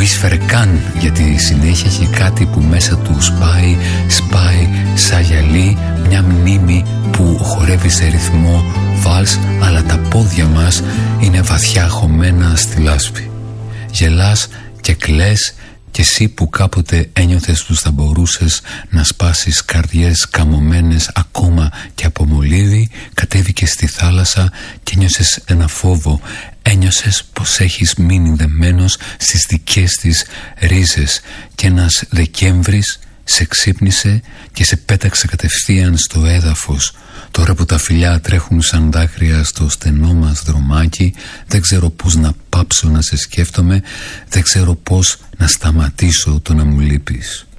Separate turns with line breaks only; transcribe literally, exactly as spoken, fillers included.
βίσφερε καν, γιατί συνέχεια έχει κάτι που μέσα του σπάει, σπάει σαν γυαλί, μια μνήμη που χορεύει σε ρυθμό βάλς, αλλά τα πόδια μας είναι βαθιά χωμένα στη λάσπη. Γελάς και κλαις, και εσύ που κάποτε ένιωθες τους θα μπορούσες να σπάσεις καρδιές καμωμένες ακόμα και από μολύβι, κατέβηκες στη θάλασσα και ένιωσες ένα φόβο. Ένιωσες πως έχεις μείνει δεμένος στις δικές της ρίζες, και ένας Δεκέμβρης σε ξύπνησε και σε πέταξε κατευθείαν στο έδαφος. Τώρα που τα φιλιά τρέχουν σαν δάκρυα στο στενό μας δρομάκι, δεν ξέρω πώς να πάψω να σε σκέφτομαι, δεν ξέρω πώς να σταματήσω το να μου λείπεις.